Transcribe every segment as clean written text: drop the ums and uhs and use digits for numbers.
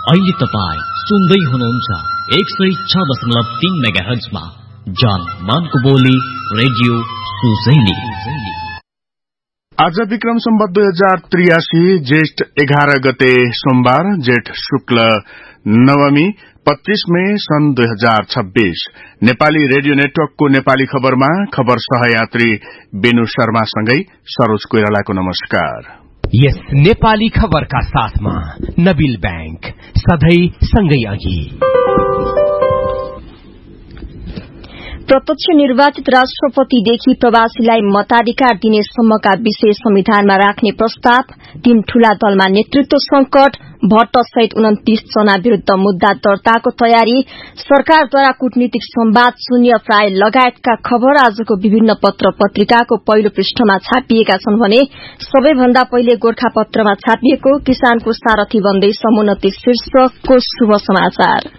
अहिले तपाईँ सुन्दै हुनुहुन्छ 106.3 मेगाहर्जमा जान मानको बोली रेडियो सुजैली। आज विक्रम सम्वत 2083 जेठ 11 गते सोमबार, जेठ शुक्ल नवमी 25 मई सन् 2026। नेपाली रेडियो नेटवर्कको नेपाली खबरमा खबर सहयात्री बेनु शर्मासँगै सरोज कोइरालाको नमस्कार। यस नेपाली खबरका साथमा नबिल बैंक सधैं सँगै अघि। प्रत्यक्ष निर्वाचित राष्ट्रपतिदेखि प्रवासीलाई मताधिकार दिने सम्मका विषय संविधानमा राख्ने प्रस्ताव, 3 ठूला दलमा नेतृत्व संकट, भट्ट सहित 29 जना विरूद्ध मुद्दा दर्ताको तयारी, सरकारद्वारा कूटनीतिक संवाद शून्य प्राय लगायतका खबर आजको विभिन्न पत्र पत्रिकाको पहिलो पृष्ठमा छापिएका छन् भने सबैभन्दा पहिले गोरखापत्रमा छापिएको किसानको सारथी बन्दै समुन्नति शीर्षकको शुभ समाचार।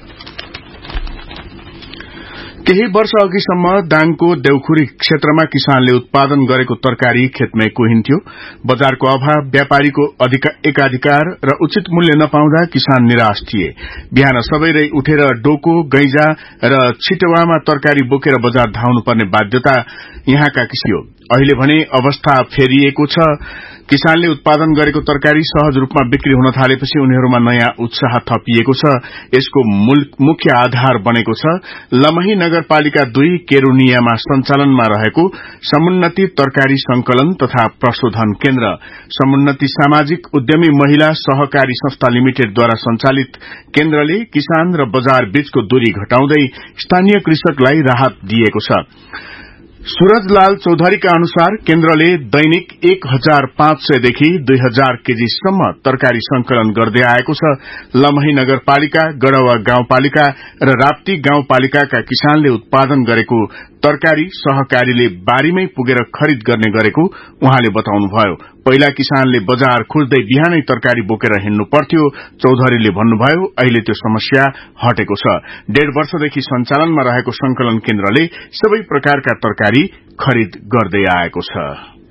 केही वर्ष अघिसम्म दाङको देउखुरी क्षेत्रमा किसानले उत्पादन गरेको तरकारी खेतमै कुहिन्थ्यो। बजारको अभाव, व्यापारीको एकाधिकार र उचित मूल्य नपाउँदा किसान निराश थिए। बिहान सबैले उठेर डोको, गैंजा र छिटवामा तरकारी बोकेर बजार धाउनुपर्ने बाध्यता यहाँका किसियो। अहिले भने अवस्था फेरिएको छ। किसानले उत्पादन गरेको तरकारी सहज रूपमा बिक्री हुन थालेपछि उनीहरूमा नयाँ उत्साह थपिएको छ। यसको मुख्य आधार बनेको छ लमही नगरपालिका 2 केरूनियामा सञ्चालनमा रहेको समुन्नति तरकारी संकलन तथा प्रशोधन केन्द्र। समुन्नति सामाजिक उद्यमी महिला सहकारी संस्था लिमिटेडद्वारा संचालित केन्द्रले किसान र बजार बीचको दूरी घटाउँदै स्थानीय कृषकलाई राहत दिएको छ। सूरजलाल चौधरीका अनुसार केन्द्रले दैनिक 1500 देखि 2000 केजीसम्म तरकारी संकलन गर्दै आएको छ। लमही नगरपालिका, गढ़वा गाउँपालिका र राप्ती गाउँपालिकाका किसानले उत्पादन गरेको तरकारी सहकारीले बारीमै पुगेर खरिद गर्ने गरेको उहाँले बताउनुभयो। पहिला किसानले बजार खोज्दै बिहानै तरकारी बोकेर हिँड्नु पर्थ्यो। चौधरीले भन्नुभयो, अहिले त्यो समस्या हटेको छ। 1.5 वर्षदेखि सञ्चालनमा रहेको संकलन केन्द्रले सबै प्रकारका तरकारी खरिद गर्दै आएको छ।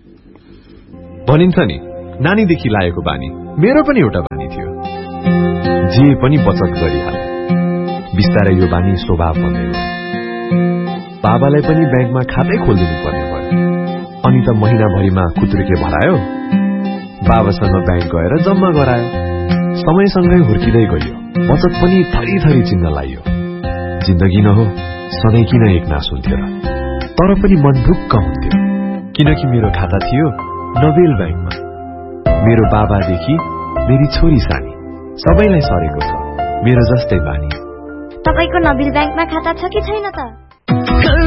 भनिन्छ नि, नानीदेखि लागेको बानी मेरो पनि एउटा बानी थियो। जे पनि बचत गरिहाले। बिस्तारै यो बानी स्वभाव बन्दै गयो। बाबालाई पनि ब्याङ्कमा खातै खोलिदिनु पर्ने भयो। अनि त महिनाभरिमा कुत्रुके भरायो। बाबासँग ब्याङ्क गएर जम्मा गरायो। समयसँगै हुर्किँदै गयो। बचत पनि थरी चिन्न लाग्यो। जिन्दगी न हो, सधैँ किन एकनास हुन्थ्यो र? तर पनि मन ढुक्क हुन्थ्यो, किनकि मेरो खाता थियो नबेल ब्याङ्कमा। मेरो बाबादेखि मेरी छोरी सानी सबैलाई सरेको छ मेरो जस्तै बानी। तपाईको नबेल ब्याङ्कमा खाता छ कि छैन त?